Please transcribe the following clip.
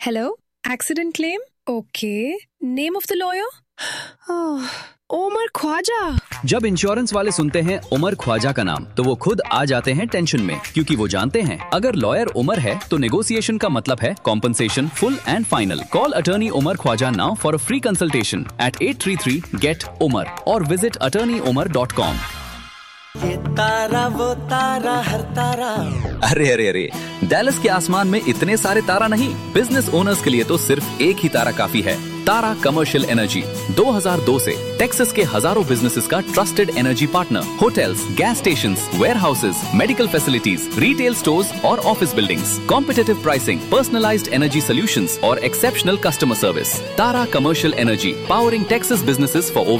Hello? Accident claim? Okay. Name of the lawyer? Omar Khwaja. जब insurance वाले सुनते हैं उमर ख्वाजा का नाम तो वो खुद आ जाते हैं टेंशन में, क्योंकि वो जानते हैं अगर लॉयर उमर है तो नेगोशिएशन का मतलब है compensation full and final. Call attorney Umar Khwaja now for a free consultation eight 833-GET-UMAR और विजिट attorneymar.com। ये तारा वो तारा हर तारा। अरे डैलस के आसमान में इतने सारे तारा नहीं, बिजनेस ओनर्स के लिए तो सिर्फ एक ही तारा काफी है। तारा कमर्शियल एनर्जी 2002 से टेक्सास के हजारों बिजनेसेस का trusted energy partner. Hotels, gas stations, warehouses, medical facilities, retail stores और office buildings, competitive pricing, personalised energy solutions और exceptional customer service. Tara commercial energy, powering Texas businesses for